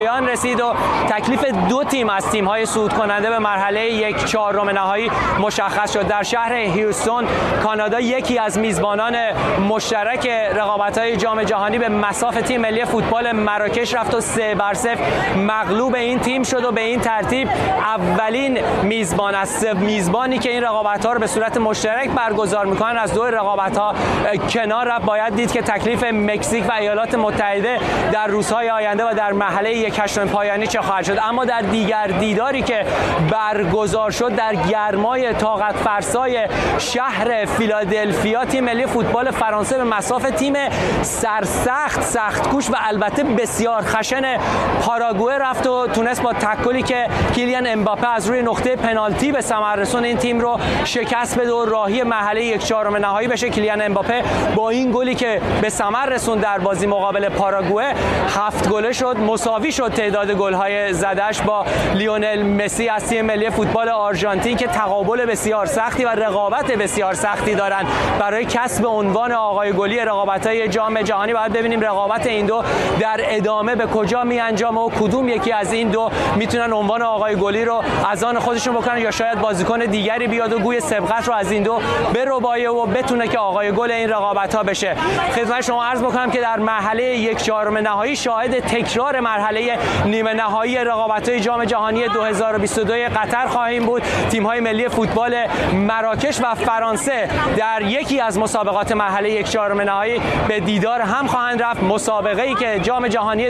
پایان رسید و تکلیف دو تیم از تیم‌های صعود کننده به مرحله 1/4 نهایی مشخص شد. در شهر هیوستون کانادا یکی از میزبانان مشترک رقابت‌های جام جهانی به مصاف تیم ملی فوتبال مراکش رفت و 3-0 مغلوب این تیم شد و به این ترتیب اولین میزبان است. میزبانی که این رقابت‌ها رو به صورت مشترک برگزار می‌کنن از دو رقابت‌ها کنار رفت. باید دید که تکلیف مکزیک و ایالات متحده در روزهای آینده و در مرحله 1/8 پایانی چه خواهد شد. اما در دیگر دیداری که برگزار شد در گرمای طاقت فرسای شهر فیلادلفیا، تیم ملی فوتبال فرانسه به مصاف تیم سرسخت، سخت‌کوش و البته بسیار خشن پاراگوئه رفت و تونست با تکلی که کیلیان امباپه از روی نقطه پنالتی به ثمر رسون این تیم رو شکست بده و راهی مرحله 1/4 نهایی بشه. کیلیان امباپه با این گلی که به ثمر رسون در بازی مقابل پاراگوئه 7 گله شد، مساوی شد تعداد گل‌های زدش با لیونل مسی از تیم ملی فوتبال آرژانتین که تقابل بسیار سختی و رقابت بسیار سختی دارن برای کسب عنوان آقای گلی رقابت‌های جام جهانی. باید ببینیم رقابت این دو در ادامه به کجا می‌انجامه و کدوم یکی از این دو میتونن عنوان آقای گلی رو از آن خودشون بکنن یا شاید بازیکن دیگری بیاد و گوی سبقت رو از این دو بربایه و بتونه که آقای گل این رقابت‌ها بشه. خدمت شما عرض بکنم که در مرحله 1/4 نهایی شاهد تکرار مرحله نیمه نهایی رقابت‌های جام جهانی 2022 قطر خواهیم بود. تیم‌های ملی فوتبال مراکش و فرانسه در یکی از مسابقات مرحله 1/4 نهایی به دیدار هم خواهند رفت. مسابقه‌ای که جام جهانی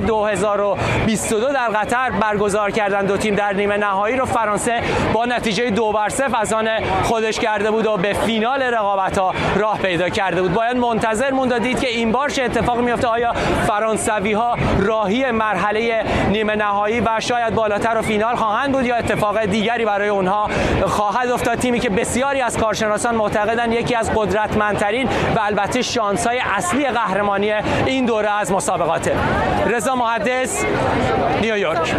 2022 در قطر برگزار کردند، دو تیم در نیمه نهایی رو فرانسه با نتیجه 2-0 از آن خودش کرده بود و به فینال رقابت‌ها راه پیدا کرده بود. باید منتظر موند دید که این بار چه اتفاقی میفته. آیا فرانسوی‌ها راهی مرحله نیمه نهایی و شاید بالاتر و فینال خواهند بود یا اتفاق دیگری برای اونها خواهد افتاد؟ تیمی که بسیاری از کارشناسان معتقدند یکی از قدرتمندترین و البته شانس‌های اصلی قهرمانی این دوره از مسابقاته. رضا محدث، نیویورک.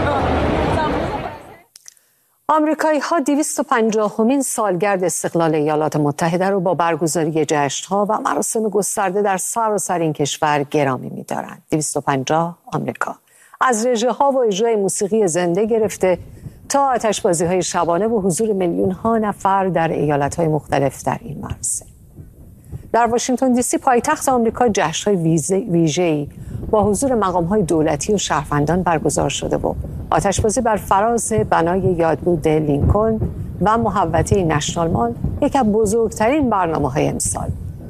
آمریکایی‌ها 250مین سالگرد استقلال ایالات متحده رو با برگزاری جشن‌ها و مراسم گسترده در سراسر این کشور گرامی می‌دارند. 250 آمریکا از رژه‌ها و اجرای موسیقی زنده گرفته تا آتش‌بازی‌های شبانه و حضور میلیون‌ها نفر در ایالت‌های مختلف در این مراسم. در واشنگتن دی سی پایتخت آمریکا جشن‌های ویژه‌ای با حضور مقام‌های دولتی و شهروندان برگزار شده و آتش‌بازی بر فراز بنای یادبود لینکلن و محوطه نشنال مال یکی از بزرگترین برنامه‌های امسال.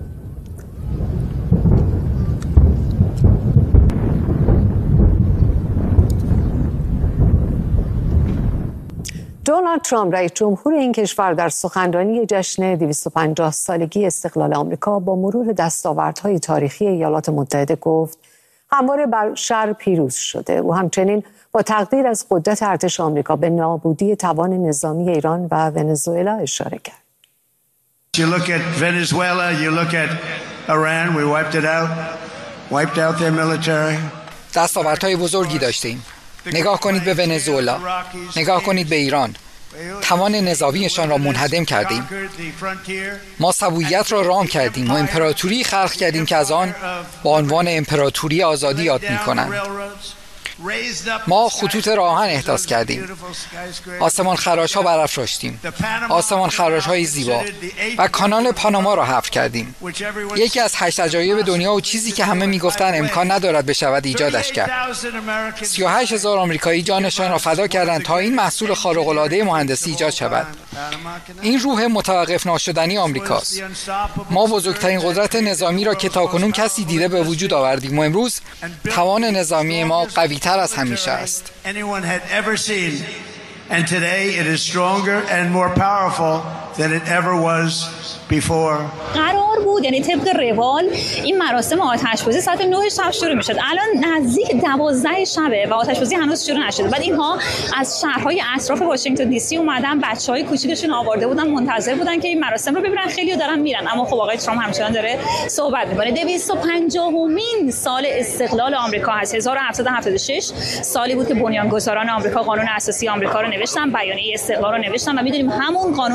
دونالد ترامپ رئیس جمهور این کشور در سخنرانی جشن 250 سالگی استقلال آمریکا با مرور دستاوردهای تاریخی ایالات متحده گفت همواره بر شر پیروز شده و همچنین با تقدیر از قدرت ارتش آمریکا به نابودی توان نظامی ایران و ونزوئلا اشاره کرد. You look at Venezuela, you look at Iran, we wiped out their military. دستاوردهای بزرگی داشتیم. نگاه کنید به ونزوئلا، نگاه کنید به ایران. توان نظامیشان را منهدم کردیم. ما سبویت را رام کردیم و امپراتوری خلق کردیم که از آن با عنوان امپراتوری آزادی یاد می‌کنند. ما خطوط راهن احداث کردیم، آسمان خراش‌ها برافراشتیم، آسمان خراش‌های زیبا و کانال پاناما را حفر کردیم. یکی از 8 عجایب دنیا و چیزی که همه میگفتن امکان ندارد بشود ایجادش کرد. 38,000 آمریکایی جانشان را فدا کردند تا این محصول خارق‌العاده مهندسی ایجاد شود. این روح متوقف ناشدنی آمریکاست. ما بزرگترین قدرت نظامی را که تاکنون کسی دیده به وجود آوردیم و امروز توان نظامی ما قوی‌تر از همیشه است. And today it is stronger and more powerful than it ever was before. قرار بود یعنی طبق روال این مراسم آتش‌بازی ساعت 9 شب شروع می‌شد. الان نزدیک 12 شبه و آتش‌بازی هنوز شروع نشده. بعد اینها از شهرهای اطراف واشنگتن دی سی اومدن، بچه‌های کوچیکشون آورده بودن، منتظر بودن که این مراسم رو ببینن. خیلی‌ها دارن میرن، اما خب آقای ترامپ همچنان داره صحبت می‌کنه. 250مین سال استقلال آمریکا هست. 1776 سالی بود که بنیانگذاران آمریکا قانون اساسی آمریکا رو نوشتن، بیانیه استقلال رو نوشتن و می‌دونیم همون قانون اساسی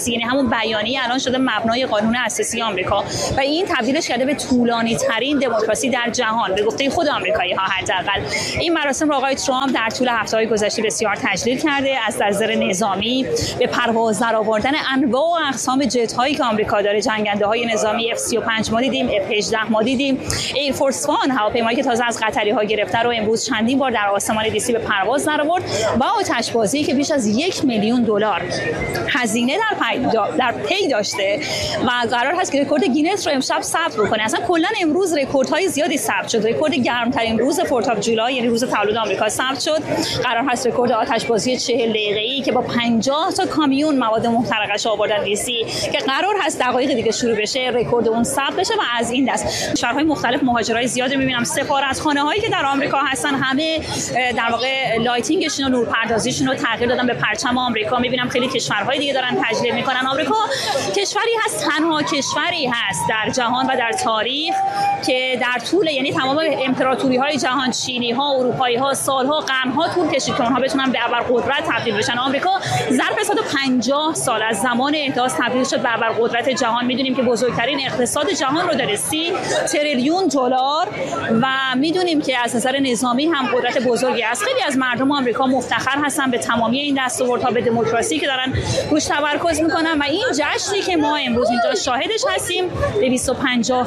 دموکراسی، یعنی همون بیانیه الان شده مبنای قانون اساسی آمریکا و این تبدیلش کرده به طولانی ترین دموکراسی در جهان به گفته خود آمریکایی ها. حداقل این مراسم را آقای ترامپ در طول هفته‌های گذشته بسیار تجلیل کرده، از نظر نظامی به پرواز درآوردن انواع و اقسام جت هایی که آمریکا داره، جنگنده های نظامی F-35 ما دیدیم، F-18 ما دیدیم، ایرفورس وان هواپیمایی که تازه از قطری ها گرفته رو امروز چندین بار در آسمان دیسی به پرواز درآورد و آتش‌بازی که بیش از $1,000,000 هزینه در پی داشته و قرار هست که رکورد گینس رو امشب ثبت بکنه. اصلا کلا امروز رکوردهای زیادی ثبت شد. رکورد گرمترین روز 4 جولای یعنی روز تولد آمریکا ثبت شد. قرار هست رکورد آتش‌بازی 40 دقیقه‌ای که با 50 تا کامیون مواد محترقش آوردن دیسی که قرار هست دقایق دیگه شروع بشه، رکورد اون ثبت بشه و از این دست شهرهای مختلف مهاجرای زیاد می‌بینم. سفارتخانه‌هایی که در آمریکا هستن همه در واقع لایتینگشون و نورپردازیشون رو تغییر دادن به پرچم آمریکا. می‌بینم خیلی کشورهای دیگه دارن تجلیل می‌کنن. آمریکا کشوری هست، تنها کشوری هست در جهان و در تاریخ که در طول یعنی تمام امپراتوری‌های جهان، چینی‌ها، اروپایی‌ها، سال‌ها، قرن‌ها طول کشید که اونها بتونن به ابرقدرت تبدیل بشن. آمریکا ظرف 150 سال از زمان احداث تبدیل شد به ابرقدرت جهان. می‌دونیم که بزرگترین اقتصاد جهان رو داره، 30 تریلیون دلار و می‌دونیم که از نظر نظامی هم قدرت بزرگی است. خیلی از مردم آمریکا مفتخر هستن به تمامی این دستاوردها، به دموکراسی که دارن روش تمرکز می‌کنن و این جشنی که ما امروز اینجا شاهدش هستیم 250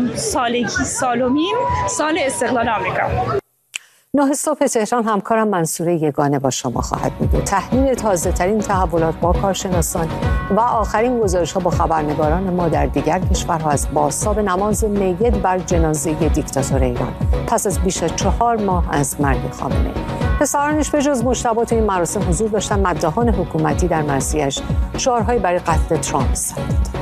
سالمین سال استقلال آمریکا. 9 صبح تهران همکارم منصوره یگانه با شما خواهد بود. تحلیل تازه‌ترین تحولات با کارشناسان و آخرین گزارش‌ها با خبرنگاران ما در دیگر کشورها از بازتاب نماز میعید بر جنازه دیکتاتور ایران پس از بیش از 4 ماه از مرگ خامنه‌ای. پسرانش به جز مجتبی تو این مراسم حضور داشتن. مداحان حکومتی در مرثیه‌اش شعارهایی برای قتل ترامپ زدند.